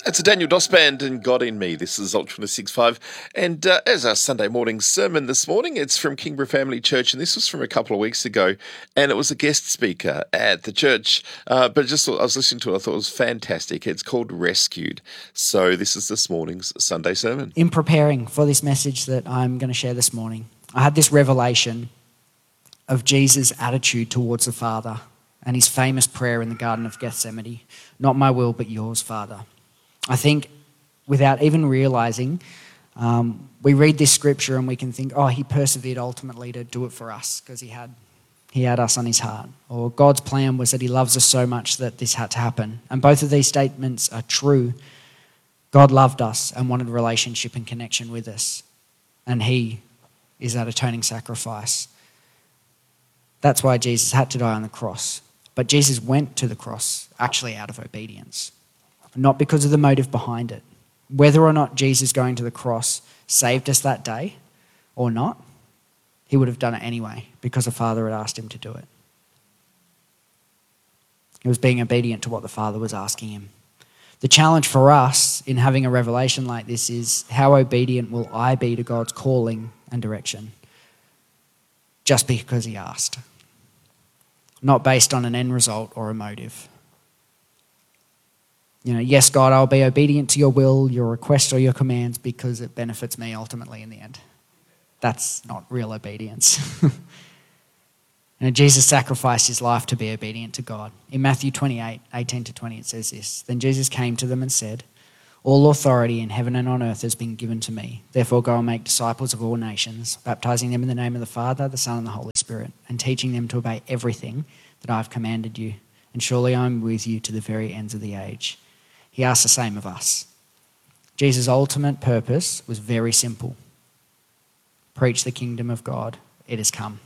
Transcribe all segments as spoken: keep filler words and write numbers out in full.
It's a Daniel Doss Band and God in Me. This is Ultra one sixty-five. And uh, as our Sunday morning sermon this morning, it's from Kingborough Family Church. And this was from a couple of weeks ago. And it was a guest speaker at the church. Uh, but just I was listening to it. I thought it was fantastic. It's called Rescued. So this is this morning's Sunday sermon. In preparing for this message that I'm going to share this morning, I had this revelation of Jesus' attitude towards the Father and his famous prayer in the Garden of Gethsemane. Not my will, but yours, Father. I think without even realizing, um, we read this scripture and we can think, oh, he persevered ultimately to do it for us because he had he had us on his heart. Or God's plan was that he loves us so much that this had to happen. And both of these statements are true. God loved us and wanted relationship and connection with us. And he is that atoning sacrifice. That's why Jesus had to die on the cross. But Jesus went to the cross actually out of obedience. Not because of the motive behind it. Whether or not Jesus going to the cross saved us that day or not, he would have done it anyway because the Father had asked him to do it. He was being obedient to what the Father was asking him. The challenge for us in having a revelation like this is, how obedient will I be to God's calling and direction? Just because he asked. Not based on an end result or a motive. You know, yes, God, I'll be obedient to your will, your request or your commands because it benefits me ultimately in the end. That's not real obedience. You know, Jesus sacrificed his life to be obedient to God. In Matthew twenty-eight, eighteen to twenty, it says this. Then Jesus came to them and said, all authority in heaven and on earth has been given to me. Therefore go and make disciples of all nations, baptizing them in the name of the Father, the Son and the Holy Spirit, and teaching them to obey everything that I have commanded you. And surely I am with you to the very ends of the age. He asks the same of us. Jesus' ultimate purpose was very simple. Preach the kingdom of God. It has come.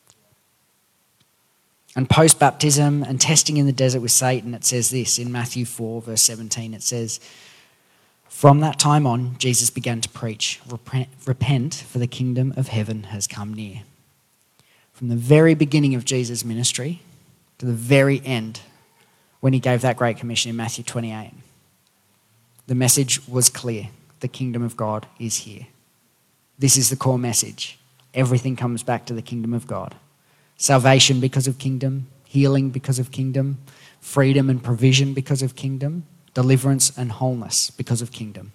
And post-baptism and testing in the desert with Satan, it says this in Matthew four, verse seventeen. It says, from that time on, Jesus began to preach, repent, for the kingdom of heaven has come near. From the very beginning of Jesus' ministry to the very end, when he gave that great commission in Matthew twenty-eight, the message was clear. The kingdom of God is here. This is the core message. Everything comes back to the kingdom of God. Salvation because of kingdom, healing because of kingdom, freedom and provision because of kingdom, deliverance and wholeness because of kingdom.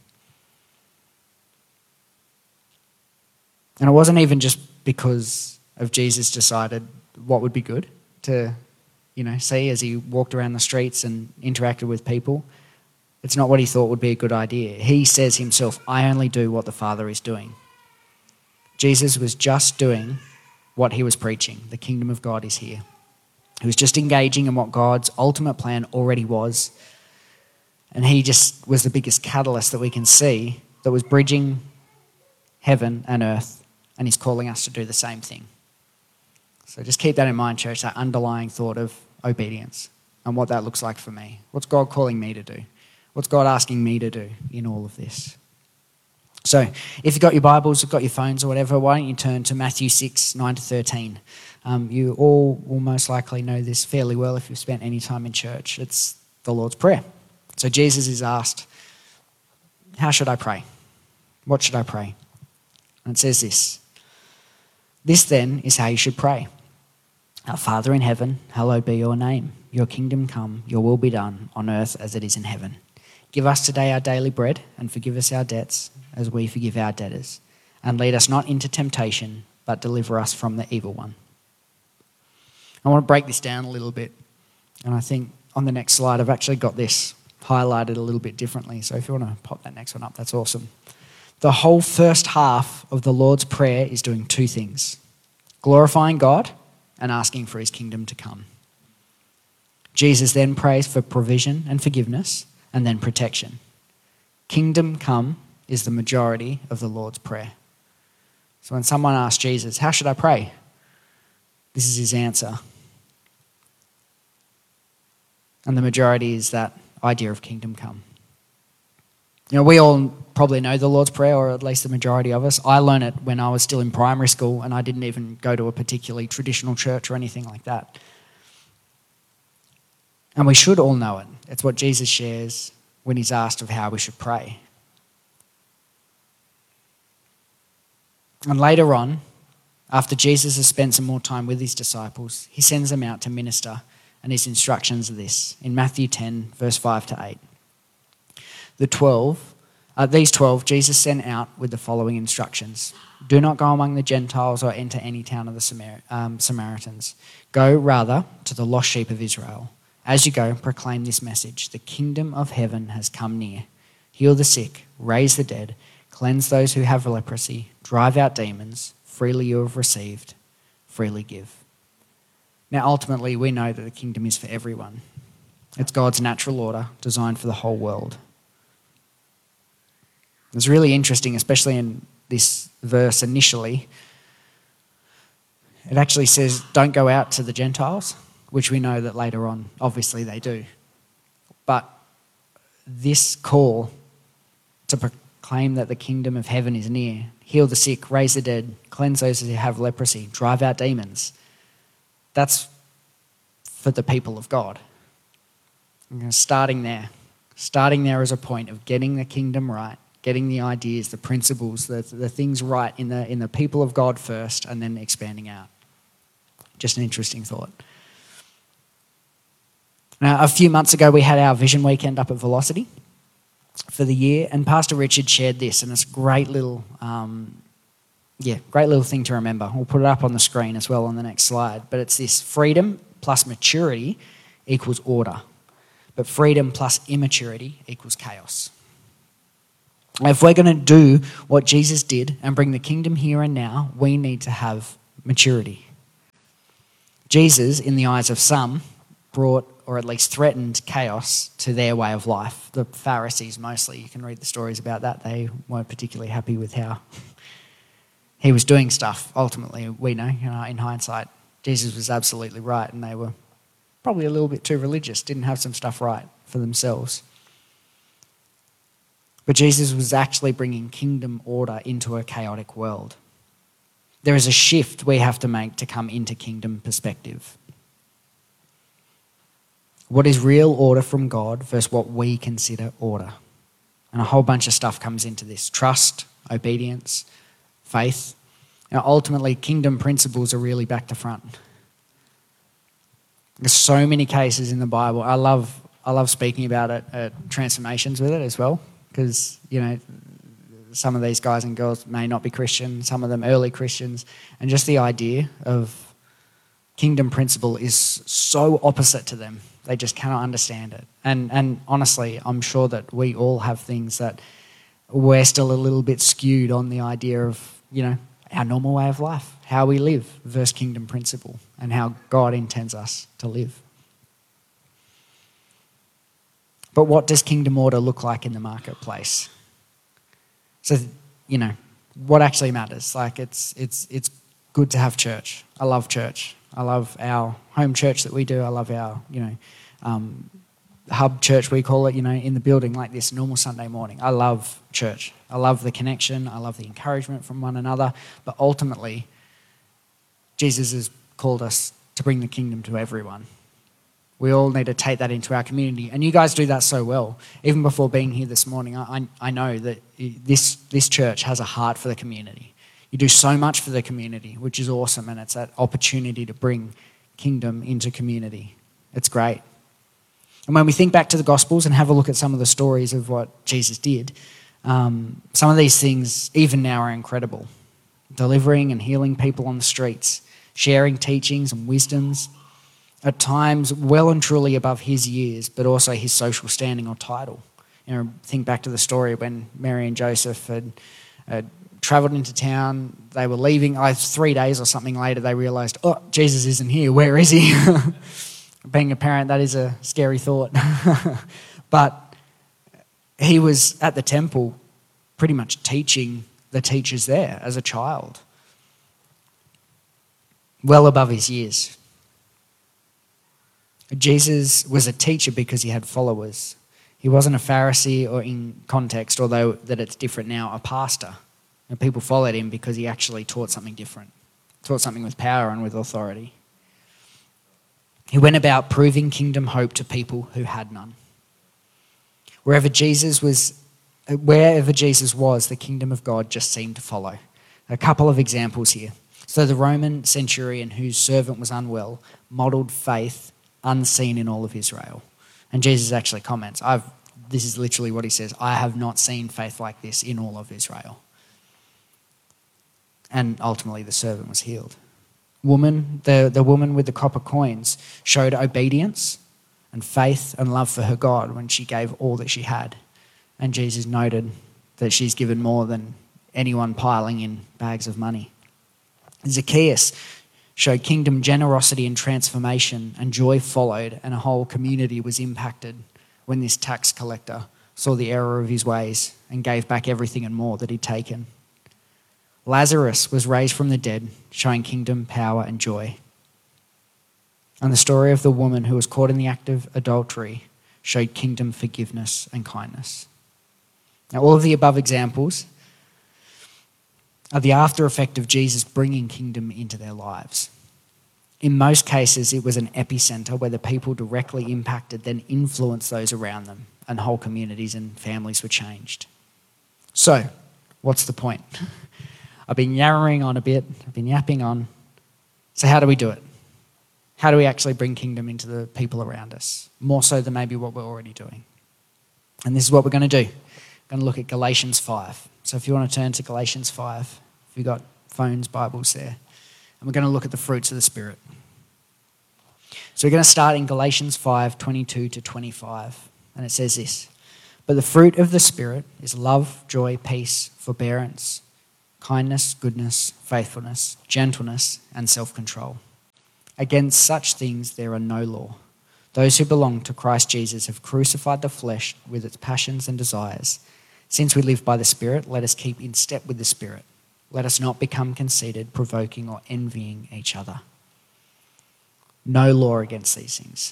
And it wasn't even just because of Jesus decided what would be good to, you know, see as he walked around the streets and interacted with people. It's not what he thought would be a good idea. He says himself, I only do what the Father is doing. Jesus was just doing what he was preaching. The kingdom of God is here. He was just engaging in what God's ultimate plan already was. And he just was the biggest catalyst that we can see that was bridging heaven and earth. And he's calling us to do the same thing. So just keep that in mind, church, that underlying thought of obedience and what that looks like for me. What's God calling me to do? What's God asking me to do in all of this? So if you've got your Bibles, you've got your phones or whatever, why don't you turn to Matthew six, nine to thirteen. Um, you all will most likely know this fairly well if you've spent any time in church. It's the Lord's Prayer. So Jesus is asked, how should I pray? What should I pray? And it says this. This then is how you should pray. Our Father in heaven, hallowed be your name. Your kingdom come, your will be done on earth as it is in heaven. Give us today our daily bread and forgive us our debts as we forgive our debtors. And lead us not into temptation, but deliver us from the evil one. I want to break this down a little bit. And I think on the next slide, I've actually got this highlighted a little bit differently. So if you want to pop that next one up, that's awesome. The whole first half of the Lord's Prayer is doing two things. Glorifying God and asking for his kingdom to come. Jesus then prays for provision and forgiveness and then protection. Kingdom come is the majority of the Lord's Prayer. So when someone asks Jesus, how should I pray? This is his answer. And the majority is that idea of kingdom come. You know, we all probably know the Lord's Prayer, or at least the majority of us. I learned it when I was still in primary school, and I didn't even go to a particularly traditional church or anything like that. And we should all know it. It's what Jesus shares. when he's asked of how we should pray. And later on, after Jesus has spent some more time with his disciples, he sends them out to minister, and his instructions are this in Matthew ten, verse five to eight. The twelve, uh, these twelve, Jesus sent out with the following instructions. Do not go among the Gentiles or enter any town of the Samar- um, Samaritans. Go rather to the lost sheep of Israel. As you go, proclaim this message. The kingdom of heaven has come near. Heal the sick, raise the dead, cleanse those who have leprosy, drive out demons. Freely you have received, freely give. Now, ultimately, we know that the kingdom is for everyone. It's God's natural order designed for the whole world. It's really interesting, especially in this verse initially. It actually says, don't go out to the Gentiles, which we know that later on, obviously, they do. But this call to proclaim that the kingdom of heaven is near, heal the sick, raise the dead, cleanse those who have leprosy, drive out demons, that's for the people of God. Starting there. Starting there as a point of getting the kingdom right, getting the ideas, the principles, the, the things right in the, in the people of God first, and then expanding out. Just an interesting thought. Now, a few months ago, we had our Vision Weekend up at Velocity for the year, and Pastor Richard shared this, and it's a great little, um, yeah, great little thing to remember. We'll put it up on the screen as well on the next slide. But it's this: freedom plus maturity equals order, but freedom plus immaturity equals chaos. If we're going to do what Jesus did and bring the kingdom here and now, we need to have maturity. Jesus, in the eyes of some, brought or at least threatened chaos to their way of life. The Pharisees mostly, you can read the stories about that. They weren't particularly happy with how he was doing stuff. Ultimately, we know, you know, in hindsight, Jesus was absolutely right, and they were probably a little bit too religious, didn't have some stuff right for themselves. But Jesus was actually bringing kingdom order into a chaotic world. There is a shift we have to make to come into kingdom perspective. What is real order from God versus what we consider order? And a whole bunch of stuff comes into this: trust, obedience, faith. Now, ultimately, kingdom principles are really back to front. There's so many cases in the Bible. I love, I love speaking about it at transformations with it as well, because, you know, some of these guys and girls may not be Christian, some of them early Christians, and just the idea of kingdom principle is so opposite to them. They just cannot understand it. And and honestly, I'm sure that we all have things that we're still a little bit skewed on the idea of, you know, our normal way of life, how we live versus kingdom principle, and how God intends us to live. But what does kingdom order look like in the marketplace? So, you know, what actually matters? Like, it's it's it's good to have church. I love church. I love our home church that we do. I love our, you know, um, hub church, we call it, you know, in the building like this, normal Sunday morning. I love church. I love the connection. I love the encouragement from one another. But ultimately, Jesus has called us to bring the kingdom to everyone. We all need to take that into our community. And you guys do that so well. Even before being here this morning, I, I know that this, this church has a heart for the community. You do so much for the community, which is awesome, and it's that opportunity to bring kingdom into community. It's great. And when we think back to the Gospels and have a look at some of the stories of what Jesus did, um, some of these things, even now, are incredible. Delivering and healing people on the streets, sharing teachings and wisdoms, at times well and truly above his years, but also his social standing or title. You know, think back to the story when Mary and Joseph had, had travelled into town. They were leaving. Uh, three days or something later, they realised, oh, Jesus isn't here. Where is he? Being a parent, that is a scary thought. But he was at the temple pretty much teaching the teachers there as a child, well above his years. Jesus was a teacher because he had followers. He wasn't a Pharisee, or in context, although that it's different now, a pastor. And people followed him because he actually taught something different, taught something with power and with authority. He went about proving kingdom hope to people who had none. Wherever Jesus was, wherever Jesus was, the kingdom of God just seemed to follow. A couple of examples here. So the Roman centurion whose servant was unwell modelled faith unseen in all of Israel. And Jesus actually comments, I've, this is literally what he says, I have not seen faith like this in all of Israel. And ultimately the servant was healed. Woman, the, the woman with the copper coins showed obedience and faith and love for her God when she gave all that she had. And Jesus noted that she's given more than anyone piling in bags of money. Zacchaeus showed kingdom generosity and transformation, and joy followed, and a whole community was impacted when this tax collector saw the error of his ways and gave back everything and more that he'd taken. Lazarus was raised from the dead, showing kingdom power and joy. And the story of the woman who was caught in the act of adultery showed kingdom forgiveness and kindness. Now, all of the above examples are the after effect of Jesus bringing kingdom into their lives. In most cases, it was an epicenter where the people directly impacted then influenced those around them, and whole communities and families were changed. So, what's the point? I've been yammering on a bit, I've been yapping on. So how do we do it? How do we actually bring kingdom into the people around us? More so than maybe what we're already doing. And this is what we're going to do. We're going to look at Galatians five. So if you want to turn to Galatians five, if you've got phones, Bibles there. And we're going to look at the fruits of the Spirit. So we're going to start in Galatians five, twenty-two to twenty-five. And it says this, but the fruit of the Spirit is love, joy, peace, forbearance, kindness, goodness, faithfulness, gentleness, and self-control. Against such things there are no law. Those who belong to Christ Jesus have crucified the flesh with its passions and desires. Since we live by the Spirit, let us keep in step with the Spirit. Let us not become conceited, provoking, or envying each other. No law against these things.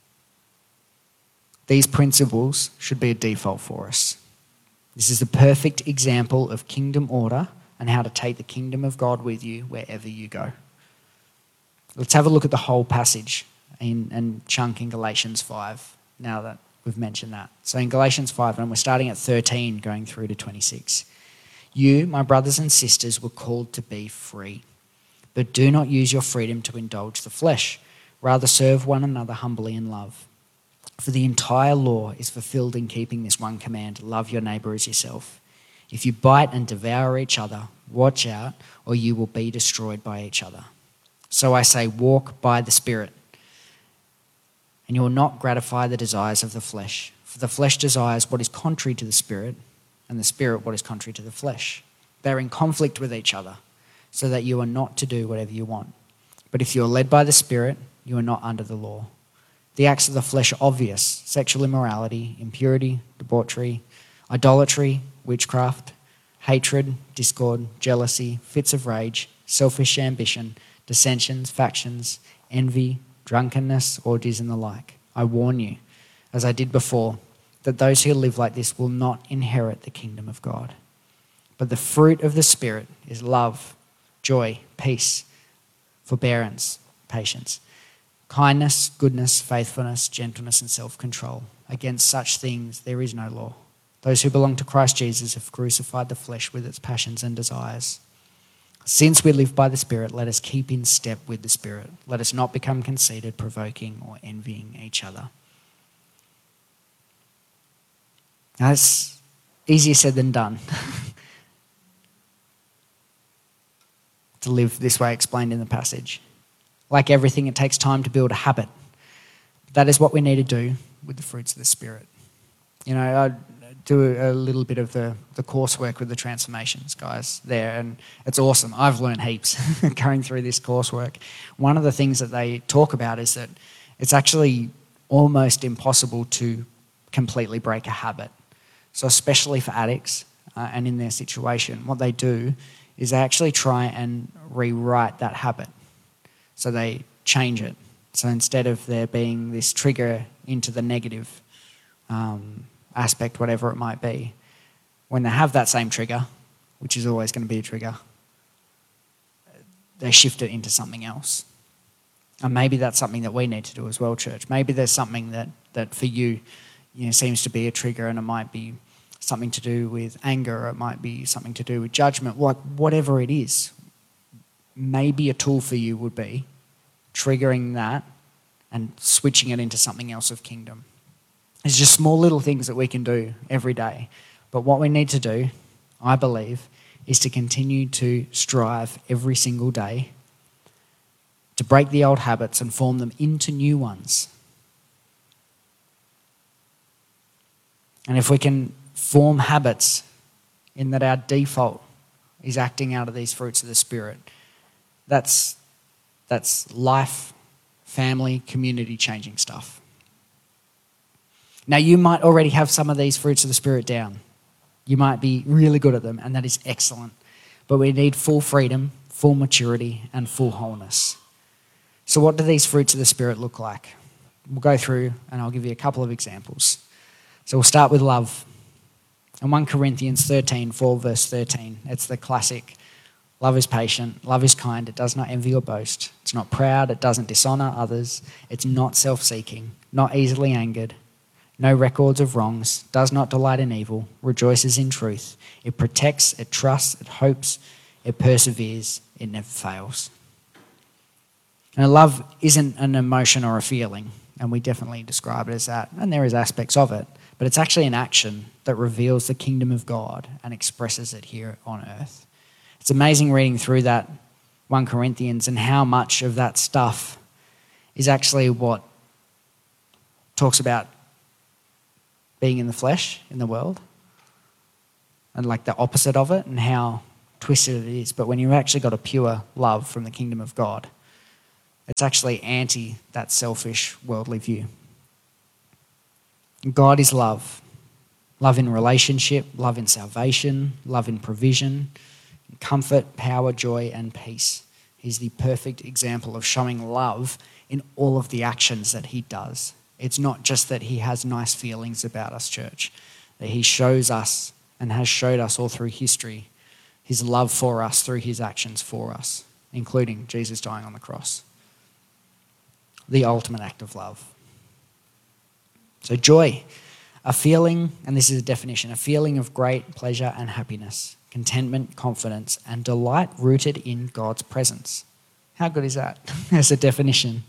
These principles should be a default for us. This is the perfect example of kingdom order and how to take the kingdom of God with you wherever you go. Let's have a look at the whole passage in, and chunk in Galatians five, now that we've mentioned that. So in Galatians five, and we're starting at thirteen, going through to twenty-six. You, my brothers and sisters, were called to be free, but do not use your freedom to indulge the flesh. Rather serve one another humbly in love. For the entire law is fulfilled in keeping this one command, love your neighbour as yourself. If you bite and devour each other, watch out, or you will be destroyed by each other. So I say, walk by the Spirit, and you will not gratify the desires of the flesh. For the flesh desires what is contrary to the Spirit, and the Spirit what is contrary to the flesh. They are in conflict with each other, so that you are not to do whatever you want. But if you are led by the Spirit, you are not under the law. The acts of the flesh are obvious: sexual immorality, impurity, debauchery, idolatry, witchcraft, hatred, discord, jealousy, fits of rage, selfish ambition, dissensions, factions, envy, drunkenness, orgies, and the like. I warn you, as I did before, that those who live like this will not inherit the kingdom of God. But the fruit of the Spirit is love, joy, peace, forbearance, patience, kindness, goodness, faithfulness, gentleness, and self-control. Against such things there is no law. Those who belong to Christ Jesus have crucified the flesh with its passions and desires. Since we live by the Spirit, let us keep in step with the Spirit. Let us not become conceited, provoking, or envying each other. Now, it's easier said than done to live this way explained in the passage. Like everything, it takes time to build a habit. That is what we need to do with the fruits of the Spirit. You know, I do a little bit of the, the coursework with the transformations guys there, and it's awesome. I've learned heaps going through this coursework. One of the things that they talk about is that it's actually almost impossible to completely break a habit. So especially for addicts uh, and in their situation, what they do is they actually try and rewrite that habit. So they change it. So instead of there being this trigger into the negative um, aspect, whatever it might be, when they have that same trigger, which is always going to be a trigger, they shift it into something else. And maybe that's something that we need to do as well, church. Maybe there's something that, that for you, you know, seems to be a trigger, and it might be something to do with anger, or it might be something to do with judgment, like whatever it is, maybe a tool for you would be triggering that and switching it into something else of kingdom. It's just small little things that we can do every day. But what we need to do, I believe, is to continue to strive every single day to break the old habits and form them into new ones. And if we can form habits in that our default is acting out of these fruits of the Spirit, that's, that's life, family, community changing stuff. Now, you might already have some of these fruits of the Spirit down. You might be really good at them, and that is excellent. But we need full freedom, full maturity, and full wholeness. So what do these fruits of the Spirit look like? We'll go through, and I'll give you a couple of examples. So we'll start with love. In First Corinthians thirteen, four verse thirteen, it's the classic, love is patient, love is kind, it does not envy or boast, it's not proud, it doesn't dishonour others, it's not self-seeking, not easily angered, no records of wrongs, does not delight in evil, rejoices in truth, it protects, it trusts, it hopes, it perseveres, it never fails. Now, love isn't an emotion or a feeling, and we definitely describe it as that, and there is aspects of it, but it's actually an action that reveals the kingdom of God and expresses it here on earth. It's amazing reading through that First Corinthians and how much of that stuff is actually what talks about being in the flesh, in the world, and like the opposite of it, and how twisted it is. But when you've actually got a pure love from the kingdom of God, it's actually anti that selfish worldly view. God is love. Love in relationship, love in salvation, love in provision, in comfort, power, joy, and peace. He's the perfect example of showing love in all of the actions that he does. It's not just that he has nice feelings about us, church, that he shows us and has showed us all through history his love for us through his actions for us, including Jesus dying on the cross. The ultimate act of love. So joy, a feeling, and this is a definition, a feeling of great pleasure and happiness, contentment, confidence, and delight rooted in God's presence. How good is that as a definition?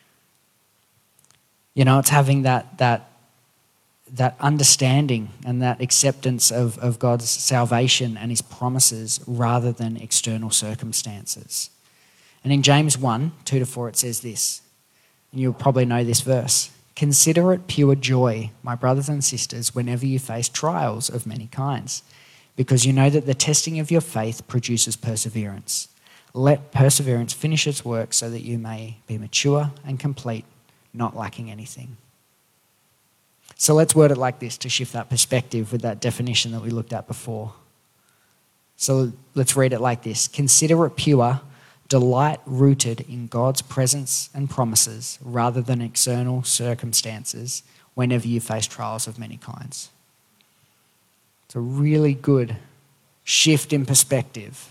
You know, it's having that that that understanding and that acceptance of, of God's salvation and his promises rather than external circumstances. And in James one, two to four, it says this, and you'll probably know this verse. Consider it pure joy, my brothers and sisters, whenever you face trials of many kinds, because you know that the testing of your faith produces perseverance. Let perseverance finish its work so that you may be mature and complete, not lacking anything. So let's word it like this to shift that perspective with that definition that we looked at before. So let's read it like this. Consider it pure, delight rooted in God's presence and promises rather than external circumstances whenever you face trials of many kinds. It's a really good shift in perspective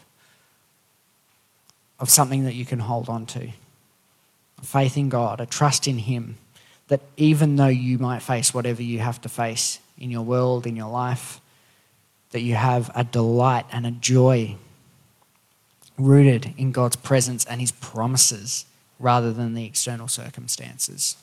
of something that you can hold on to. A faith in God, a trust in him, that even though you might face whatever you have to face in your world, in your life, that you have a delight and a joy rooted in God's presence and his promises rather than the external circumstances.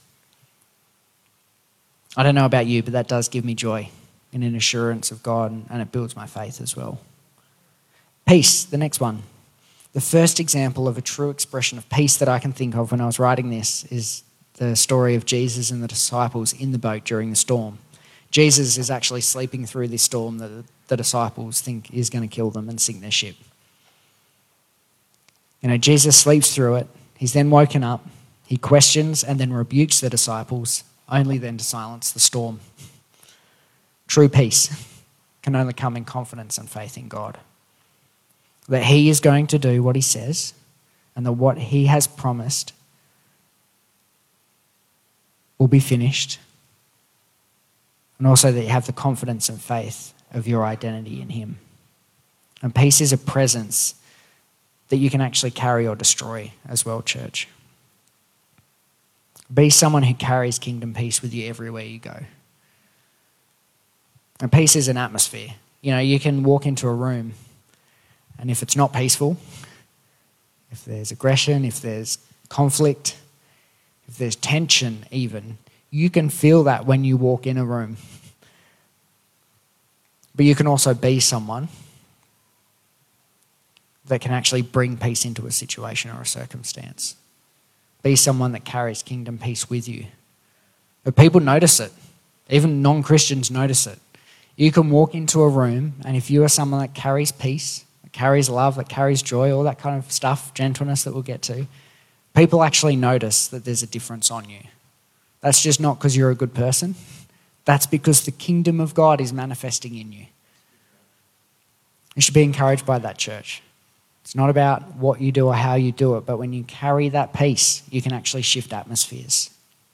I don't know about you, but that does give me joy and an assurance of God, and it builds my faith as well. Peace, the next one. The first example of a true expression of peace that I can think of when I was writing this is the story of Jesus and the disciples in the boat during the storm. Jesus is actually sleeping through this storm that the disciples think is going to kill them and sink their ship. You know, Jesus sleeps through it. He's then woken up. He questions and then rebukes the disciples, only then to silence the storm. True peace can only come in confidence and faith in God. That he is going to do what he says and that what he has promised will be finished. And also that you have the confidence and faith of your identity in him. And peace is a presence that you can actually carry or destroy as well, church. Be someone who carries kingdom peace with you everywhere you go. And peace is an atmosphere. You know, you can walk into a room, and if it's not peaceful, if there's aggression, if there's conflict, if there's tension even, you can feel that when you walk in a room. But you can also be someone that can actually bring peace into a situation or a circumstance. Be someone that carries kingdom peace with you. But people notice it. Even non-Christians notice it. You can walk into a room, and if you are someone that carries peace, that carries love, that carries joy, all that kind of stuff, gentleness that we'll get to, people actually notice that there's a difference on you. That's just not because you're a good person. That's because the kingdom of God is manifesting in you. You should be encouraged by that, church. It's not about what you do or how you do it, but when you carry that peace, you can actually shift atmospheres.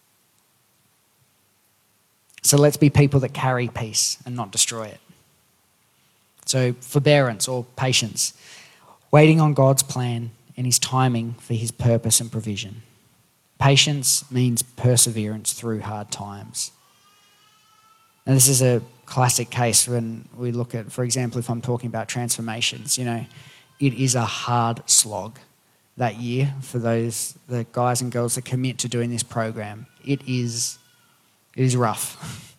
So let's be people that carry peace and not destroy it. So forbearance or patience, waiting on God's plan and his timing for his purpose and provision. Patience means perseverance through hard times. And this is a classic case when we look at, for example, if I'm talking about transformations, you know, it is a hard slog that year for those the guys and girls that commit to doing this program. It is, it is rough.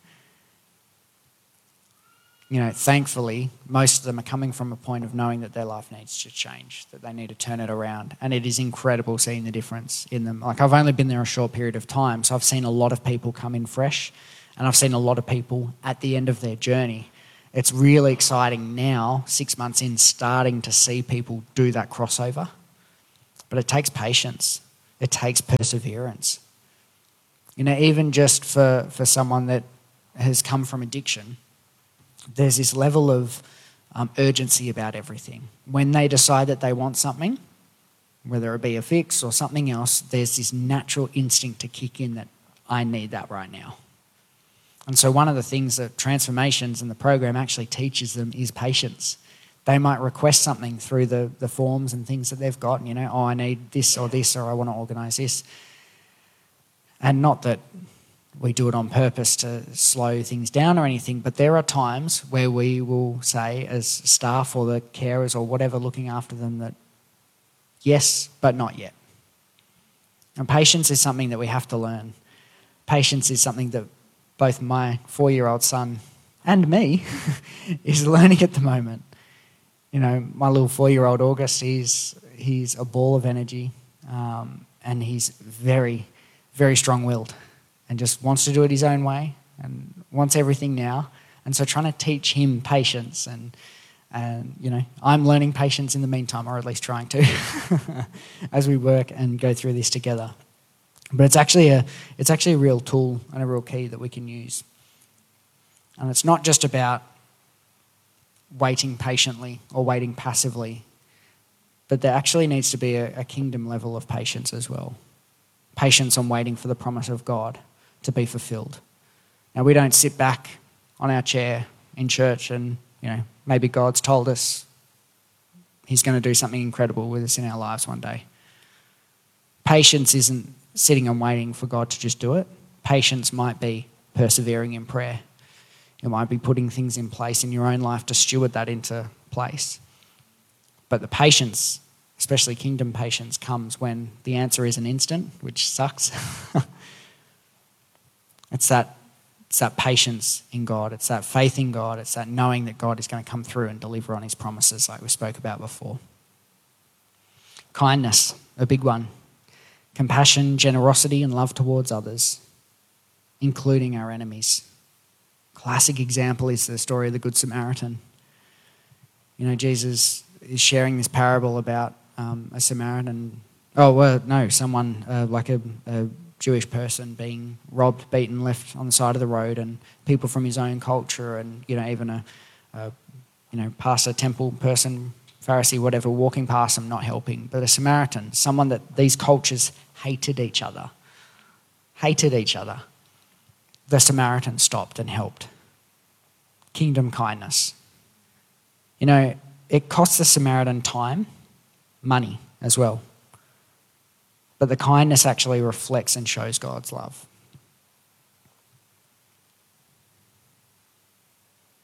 You know, thankfully, most of them are coming from a point of knowing that their life needs to change, that they need to turn it around. And it is incredible seeing the difference in them. Like, I've only been there a short period of time, so I've seen a lot of people come in fresh, and I've seen a lot of people at the end of their journey. It's really exciting now, six months in, starting to see people do that crossover. But it takes patience. It takes perseverance. You know, even just for, for someone that has come from addiction, there's this level of um, urgency about everything. When they decide that they want something, whether it be a fix or something else, there's this natural instinct to kick in that I need that right now. And so one of the things that transformations in the program actually teaches them is patience. They might request something through the, the forms and things that they've got, you know, oh, I need this or this, or I want to organise this. And not that we do it on purpose to slow things down or anything, but there are times where we will say as staff or the carers or whatever looking after them that yes, but not yet. And patience is something that we have to learn. Patience is something that both my four-year-old son and me is learning at the moment. You know, my little four-year-old August, he's, he's a ball of energy, um, and he's very, very strong-willed and just wants to do it his own way and wants everything now. And so trying to teach him patience and, and you know, I'm learning patience in the meantime, or at least trying to, as we work and go through this together. But it's actually a it's actually a real tool and a real key that we can use. And it's not just about waiting patiently or waiting passively, but there actually needs to be a, a kingdom level of patience as well. Patience on waiting for the promise of God to be fulfilled. Now, we don't sit back on our chair in church and, you know, maybe God's told us he's going to do something incredible with us in our lives one day. Patience isn't sitting and waiting for God to just do it. Patience might be persevering in prayer. It might be putting things in place in your own life to steward that into place. But the patience, especially kingdom patience, comes when the answer is an instant, which sucks. It's that, it's that patience in God. It's that faith in God. It's that knowing that God is going to come through and deliver on his promises like we spoke about before. Kindness, a big one. Compassion, generosity, and love towards others, including our enemies. Classic example is the story of the Good Samaritan. You know, Jesus is sharing this parable about um, a Samaritan, oh, well, no, someone uh, like a, a Jewish person being robbed, beaten, left on the side of the road, and people from his own culture and, you know, even a, a you know, pastor, temple person, Pharisee, whatever, walking past them, not helping. But a Samaritan, someone that these cultures hated each other, hated each other. The Samaritan stopped and helped. Kingdom kindness. You know, it costs the Samaritan time, money as well. But the kindness actually reflects and shows God's love.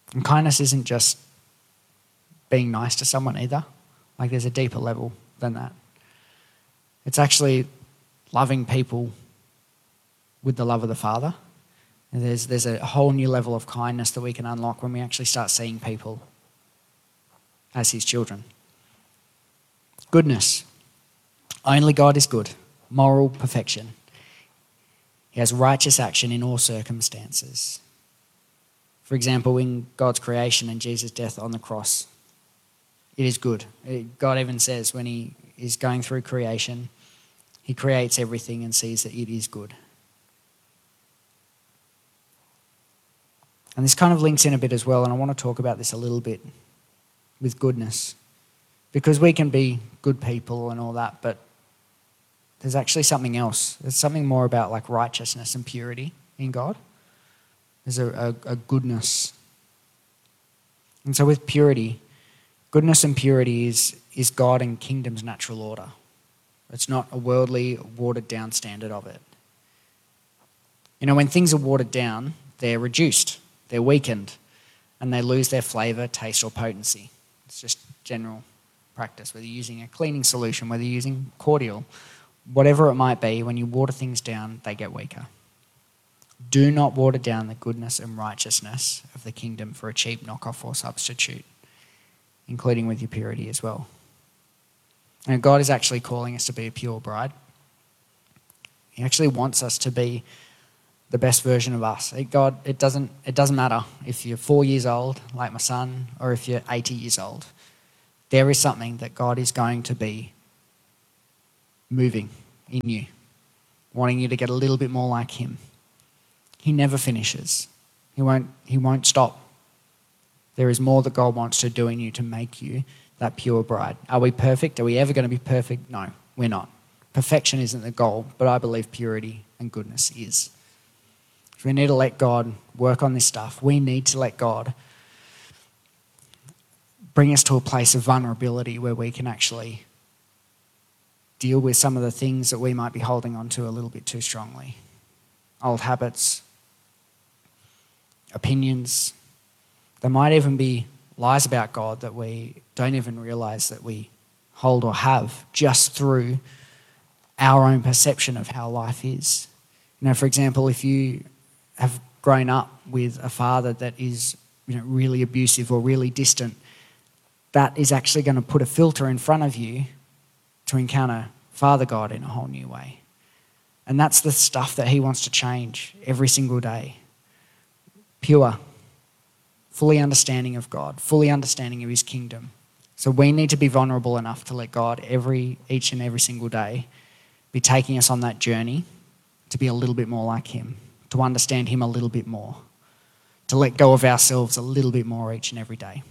And kindness isn't just being nice to someone either. Like there's a deeper level than that. It's actually loving people with the love of the Father. And there's, there's a whole new level of kindness that we can unlock when we actually start seeing people as his children. Goodness. Only God is good. Moral perfection. He has righteous action in all circumstances. For example, in God's creation and Jesus' death on the cross, it is good. God even says when he is going through creation, he creates everything and sees that it is good. And this kind of links in a bit as well, and I want to talk about this a little bit with goodness. Because we can be good people and all that, but there's actually something else. There's something more about like righteousness and purity in God. There's a, a, a goodness. And so with purity, goodness and purity is, is God and kingdom's natural order. It's not a worldly, watered down standard of it. You know, when things are watered down, they're reduced, they're weakened, and they lose their flavour, taste or potency. It's just general practice, whether you're using a cleaning solution, whether you're using cordial, whatever it might be, when you water things down, they get weaker. Do not water down the goodness and righteousness of the kingdom for a cheap knockoff or substitute, including with your purity as well. And God is actually calling us to be a pure bride. He actually wants us to be the best version of us. God, it doesn't, it doesn't matter if you're four years old, like my son, or if you're eighty years old. There is something that God is going to be moving in you, wanting you to get a little bit more like him. He never finishes. He won't, he won't stop. There is more that God wants to do in you to make you that pure bride. Are we perfect? Are we ever going to be perfect? No, we're not. Perfection isn't the goal, but I believe purity and goodness is. So we need to let God work on this stuff. We need to let God bring us to a place of vulnerability where we can actually deal with some of the things that we might be holding on to a little bit too strongly. Old habits, opinions. There might even be lies about God that we don't even realise that we hold or have just through our own perception of how life is. You know, for example, if you have grown up with a father that is, you know, really abusive or really distant, that is actually going to put a filter in front of you to encounter Father God in a whole new way. And that's the stuff that he wants to change every single day. Pure, fully understanding of God, fully understanding of his kingdom. So we need to be vulnerable enough to let God every, each and every single day be taking us on that journey to be a little bit more like him, to understand him a little bit more, to let go of ourselves a little bit more each and every day.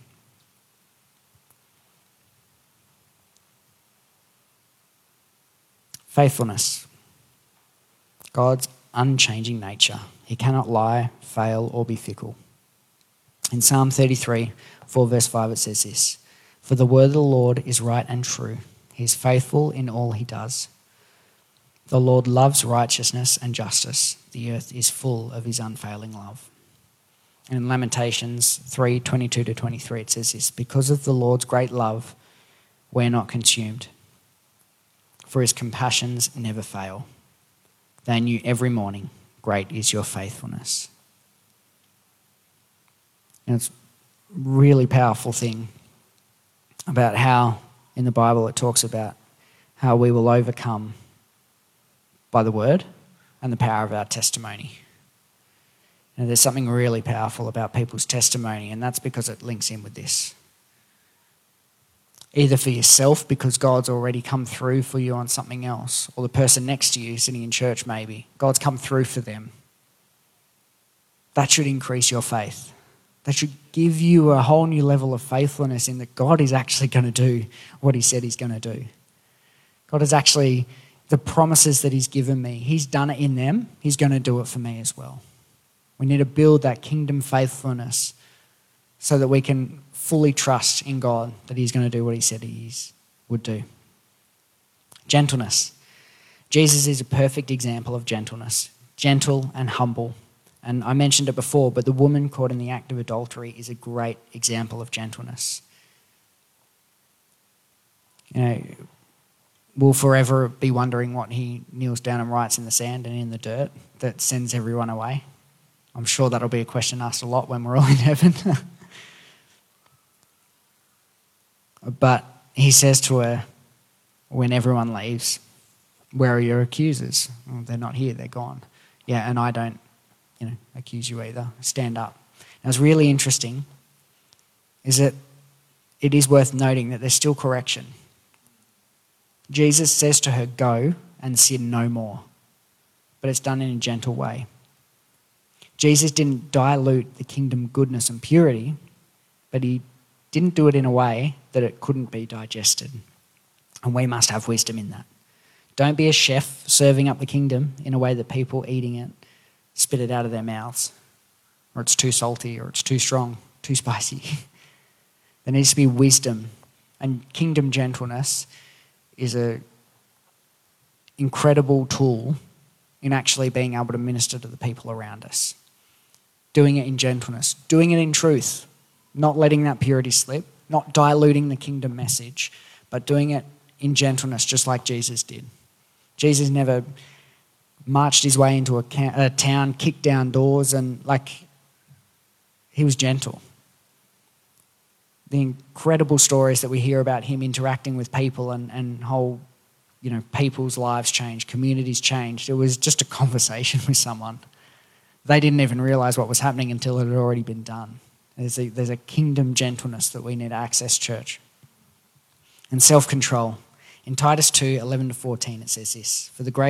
Faithfulness. God's unchanging nature. He cannot lie, fail, or be fickle. In Psalm thirty-three, four verse five, it says this: "For the word of the Lord is right and true. He is faithful in all he does. The Lord loves righteousness and justice. The earth is full of his unfailing love." And in Lamentations three, twenty-two to twenty-three, it says this: "Because of the Lord's great love, we're not consumed. For his compassions never fail. They are new every morning. Great is your faithfulness." And it's a really powerful thing about how in the Bible it talks about how we will overcome by the word and the power of our testimony. And there's something really powerful about people's testimony, and that's because it links in with this. Either for yourself, because God's already come through for you on something else, or the person next to you sitting in church maybe, God's come through for them. That should increase your faith. That should give you a whole new level of faithfulness in that God is actually going to do what he said he's going to do. God is actually, the promises that he's given me, he's done it in them, he's going to do it for me as well. We need to build that kingdom faithfulness so that we can fully trust in God that he's going to do what he said he is, would do. Gentleness. Jesus is a perfect example of gentleness, gentle and humble, And I mentioned it before, but the woman caught in the act of adultery is a great example of gentleness. You know, we'll forever be wondering what he kneels down and writes in the sand and in the dirt that sends everyone away. I'm sure that'll be a question asked a lot when we're all in heaven. But he says to her, when everyone leaves, where are your accusers? Oh, they're not here, they're gone. Yeah, and I don't, you know, accuse you either. Stand up. Now, what's really interesting is that it is worth noting that there's still correction. Jesus says to her, go and sin no more. But it's done in a gentle way. Jesus didn't dilute the kingdom goodness and purity, but he didn't do it in a way that it couldn't be digested. And we must have wisdom in that. Don't be a chef serving up the kingdom in a way that people eating it spit it out of their mouths, or it's too salty, or it's too strong, too spicy. There needs to be wisdom, and kingdom gentleness is an incredible tool in actually being able to minister to the people around us. Doing it in gentleness, doing it in truth, not letting that purity slip, not diluting the kingdom message, but doing it in gentleness just like Jesus did. Jesus never marched his way into a, ca- a town, kicked down doors, and like, he was gentle. The incredible stories that we hear about him interacting with people and, and whole, you know, people's lives changed, communities changed. It was just a conversation with someone. They didn't even realise what was happening until it had already been done. There's a, there's a kingdom gentleness that we need to access, church. And self-control. In Titus two, eleven to fourteen, it says this, for the great